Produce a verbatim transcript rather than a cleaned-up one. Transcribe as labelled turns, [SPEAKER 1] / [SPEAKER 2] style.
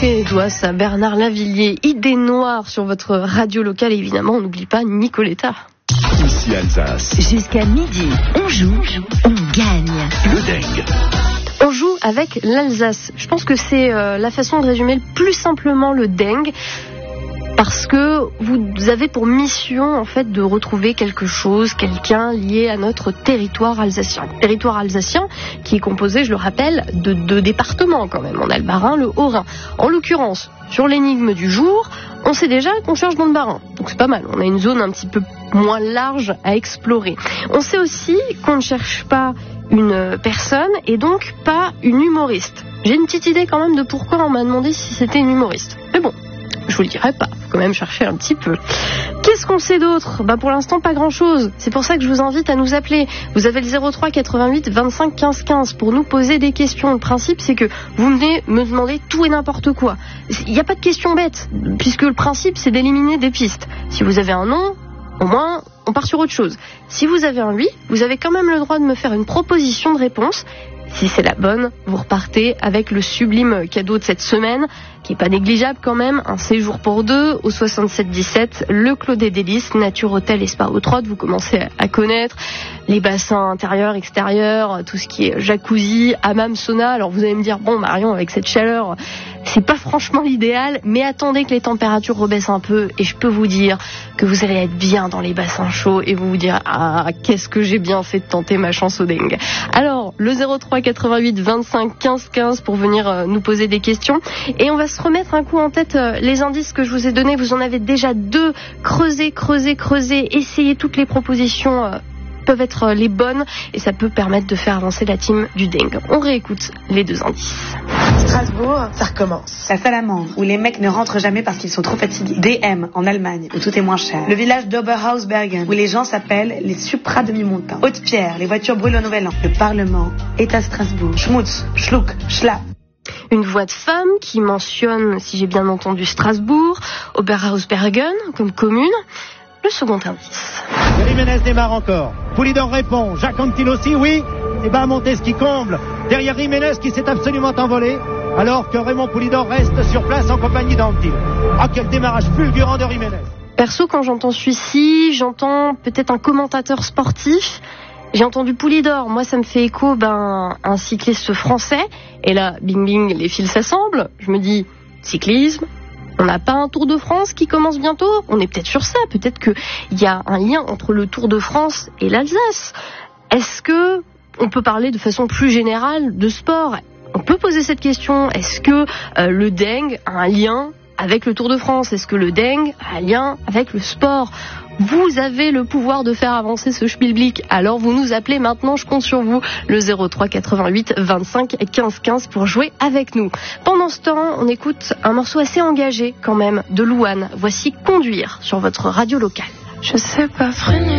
[SPEAKER 1] Claquez les doigts, ça, Bernard Lavilliers, Idée noire sur votre radio locale. Et évidemment, on n'oublie pas Nicoletta.
[SPEAKER 2] Ici Alsace.
[SPEAKER 3] Jusqu'à midi, on joue, on gagne.
[SPEAKER 2] Le dingue.
[SPEAKER 1] On joue avec l'Alsace. Je pense que c'est euh, la façon de résumer le plus simplement le dingue. Parce que vous avez pour mission en fait de retrouver quelque chose, quelqu'un lié à notre territoire alsacien. Territoire alsacien qui est composé, je le rappelle, de deux départements quand même. On a le Bas-Rhin, le Haut-Rhin. En l'occurrence, sur l'énigme du jour, on sait déjà qu'on cherche dans le Bas-Rhin. Donc c'est pas mal, on a une zone un petit peu moins large à explorer. On sait aussi qu'on ne cherche pas une personne et donc pas une humoriste. J'ai une petite idée quand même de pourquoi on m'a demandé si c'était une humoriste. Mais bon, je vous le dirai pas, faut quand même chercher un petit peu. Qu'est-ce qu'on sait d'autre ? Bah pour l'instant pas grand-chose. C'est pour ça que je vous invite à nous appeler. Vous avez le zéro trois quatre-vingt-huit vingt-cinq quinze quinze pour nous poser des questions. Le principe c'est que vous venez me demander tout et n'importe quoi. Il n'y a pas de questions bêtes, puisque le principe c'est d'éliminer des pistes. Si vous avez un non, au moins on part sur autre chose. Si vous avez un oui, vous avez quand même le droit de me faire une proposition de réponse. Si c'est la bonne, vous repartez avec le sublime cadeau de cette semaine, qui est pas négligeable quand même, un séjour pour deux au soixante-sept dix-sept, le Clos des Délices, Nature Hôtel et Spa Haute-Rotte. Vous commencez à connaître les bassins intérieurs, extérieurs, tout ce qui est jacuzzi, hammam, sauna. Alors vous allez me dire, bon Marion, avec cette chaleur, c'est pas franchement l'idéal, mais attendez que les températures rebaissent un peu et je peux vous dire que vous allez être bien dans les bassins chauds et vous vous dire, ah, qu'est-ce que j'ai bien fait de tenter ma chance au dingue. Alors, le zéro trois quatre-vingt-huit vingt-cinq quinze quinze pour venir euh, nous poser des questions. Et on va se remettre un coup en tête euh, les indices que je vous ai donnés. Vous en avez déjà deux. Creusez, creusez, creusez. Essayez toutes les propositions. Euh, peuvent être les bonnes et ça peut permettre de faire avancer la team du dingue. On réécoute les deux indices.
[SPEAKER 4] Strasbourg, ça recommence. La Salamandre, où les mecs ne rentrent jamais parce qu'ils sont trop fatigués. D M, en Allemagne, où tout est moins cher. Le village d'Oberhausbergen, où les gens s'appellent les supra demi-montants. Haute-Pierre, les voitures brûlent au Nouvel An. Le Parlement est à Strasbourg. Schmutz, Schluck, Schlapp.
[SPEAKER 1] Une voix de femme qui mentionne, si j'ai bien entendu, Strasbourg, Oberhausbergen comme commune. Le second indice.
[SPEAKER 5] Jiménez démarre encore. Poulidor répond. Jacques Anquetil aussi, oui. Et ben Montesquieu comble. Derrière Jiménez qui s'est absolument envolé. Alors que Raymond Poulidor reste sur place en compagnie d'Anquetil. Ah, quel démarrage fulgurant de Jiménez.
[SPEAKER 1] Perso, quand j'entends celui-ci, j'entends peut-être un commentateur sportif. J'ai entendu Poulidor. Moi, ça me fait écho, ben, un cycliste français. Et là, bing bing, les fils s'assemblent. Je me dis, cyclisme. On n'a pas un Tour de France qui commence bientôt ? On est peut-être sur ça. Peut-être qu'il y a un lien entre le Tour de France et l'Alsace. Est-ce que on peut parler de façon plus générale de sport ? On peut poser cette question. Est-ce que euh, le dingue a un lien avec le Tour de France ? Est-ce que le dingue a un lien avec le sport ? Vous avez le pouvoir de faire avancer ce schmilblick. Alors vous nous appelez maintenant, je compte sur vous, le zéro trois quatre-vingt-huit vingt-cinq quinze quinze pour jouer avec nous. Pendant ce temps, on écoute un morceau assez engagé quand même de Louane. Voici Conduire sur votre radio locale.
[SPEAKER 6] Je sais pas freiner.